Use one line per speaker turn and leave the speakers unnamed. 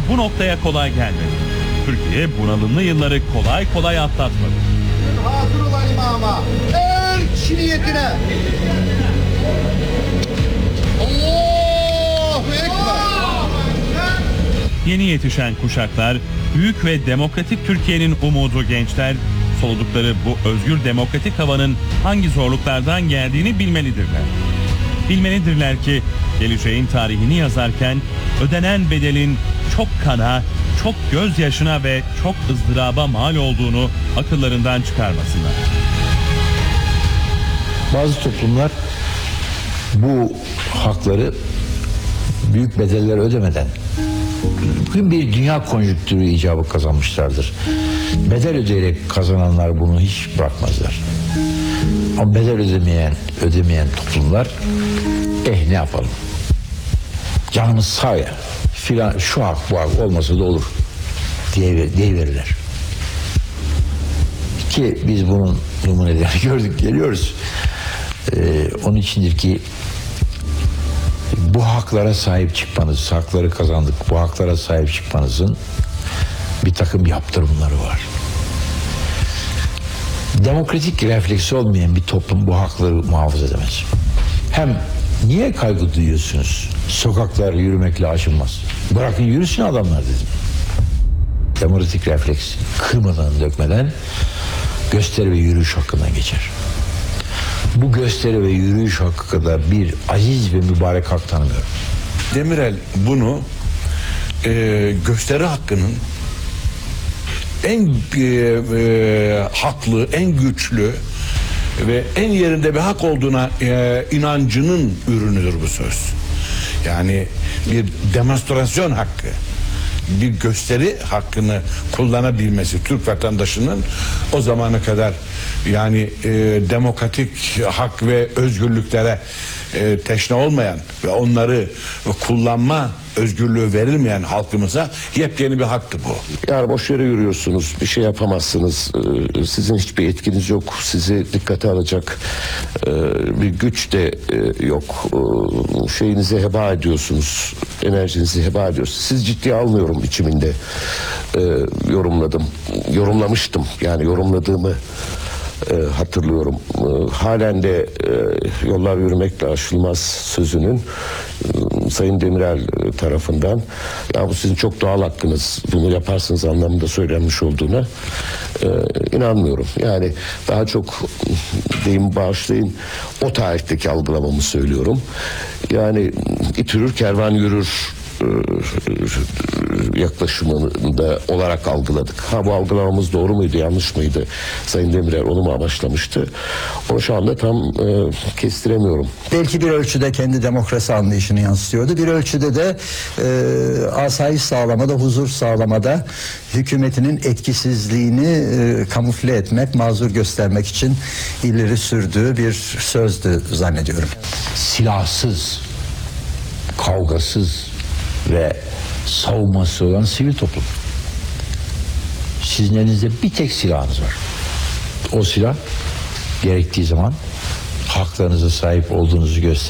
bu noktaya kolay gelmedi. Türkiye bunalımlı yılları kolay kolay atlatmadı.
Hazır olan imama, el kişi niyetine. Allahu Ekber.
Yeni yetişen kuşaklar, büyük ve demokratik Türkiye'nin umudu gençler, soludukları bu özgür demokratik havanın hangi zorluklardan geldiğini bilmelidirler. Bilmelidirler ki geleceğin tarihini yazarken ödenen bedelin çok kana, çok gözyaşına ve çok ızdıraba mal olduğunu akıllarından çıkarmasınlar.
Bazı toplumlar bu hakları büyük bedeller ödemeden bugün bir dünya konjüktürü icabı kazanmışlardır. Bedel ödeyerek kazananlar bunu hiç bırakmazlar. Ama bedel ödemeyen toplumlar ne yapalım? Canımız sağ ya filan, şu hak bu hak olmasa da olur diye verirler. Ki biz bunun numunelerini gördük, geliyoruz. Onun içindir ki bu haklara sahip çıkmanız, hakları kazandık, bu haklara sahip çıkmanızın bir takım yaptırımları var. Demokratik refleksi olmayan bir toplum bu hakları muhafaza edemez. Hem niye kaygı duyuyorsunuz? Sokaklar yürümekle aşılmaz. Bırakın yürüsün adamlar dedim. Demokratik refleks kırmadan dökmeden gösteri ve yürüyüş hakkından geçer. Bu gösteri ve yürüyüş hakkı kadar bir aziz ve mübarek hak tanımıyorum.
Demirel bunu gösteri hakkının en haklı, en güçlü ve en yerinde bir hak olduğuna inancının ürünüdür bu söz. Yani bir demonstrasyon hakkı, bir gösteri hakkını kullanabilmesi Türk vatandaşının o zamana kadar yani demokratik hak ve özgürlüklere teşne olmayan ve onları kullanma özgürlüğü verilmeyen halkımıza yepyeni bir haktı bu.
Yani boş yere yürüyorsunuz, bir şey yapamazsınız, sizin hiçbir etkiniz yok, sizi dikkate alacak bir güç de yok, şeyinizi heba ediyorsunuz, enerjinizi heba ediyorsunuz. Siz ciddiye almıyorum biçiminde yorumlamıştım, yani yorumladığımı hatırlıyorum. Halen de yollar yürümekle aşılmaz sözünün Sayın Demirel tarafından ya bu sizin çok doğal hakkınız, bunu yaparsınız anlamında söylenmiş olduğuna inanmıyorum. Yani daha çok deyim bağışlayın o tarihteki algılamamı söylüyorum. Yani it yürür kervan yürür yaklaşımında olarak algıladık. Bu algılamamız doğru muydu, yanlış mıydı? Sayın Demirel onu mu amaçlamıştı? Onu şu anda tam kestiremiyorum.
Belki bir ölçüde kendi demokrasi anlayışını yansıtıyordu. Bir ölçüde de asayiş sağlamada, huzur sağlamada hükümetinin etkisizliğini kamufle etmek, mazur göstermek için ileri sürdüğü bir sözdü zannediyorum.
Silahsız, kavgasız ve savunması olan sivil toplum. Sizin elinizde bir tek silahınız var. O silah gerektiği zaman haklarınıza sahip olduğunuzu gösterir.